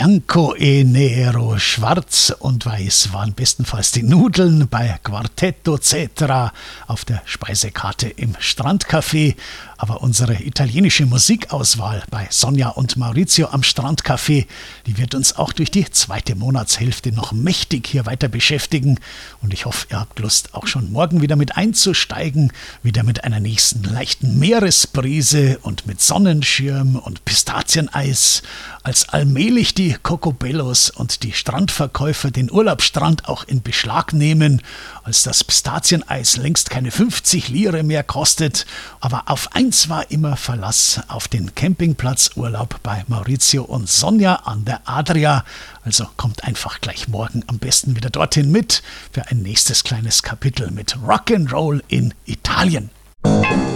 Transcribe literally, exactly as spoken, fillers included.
Bianco e Nero, schwarz und weiß waren bestenfalls die Nudeln bei Quartetto Cetra auf der Speisekarte im Strandcafé. Aber unsere italienische Musikauswahl bei Sonja und Maurizio am Strandcafé, die wird uns auch durch die zweite Monatshälfte noch mächtig hier weiter beschäftigen. Und ich hoffe, ihr habt Lust, auch schon morgen wieder mit einzusteigen, wieder mit einer nächsten leichten Meeresbrise und mit Sonnenschirm und Pistazieneis, als allmählich die Cocobellos und die Strandverkäufer den Urlaubsstrand auch in Beschlag nehmen, als das Pistazieneis längst keine fünfzig Lire mehr kostet. Aber auf eins war immer Verlass, auf den Campingplatzurlaub bei Maurizio und Sonja an der Adria. Also kommt einfach gleich morgen am besten wieder dorthin mit für ein nächstes kleines Kapitel mit Rock'n'Roll in Italien.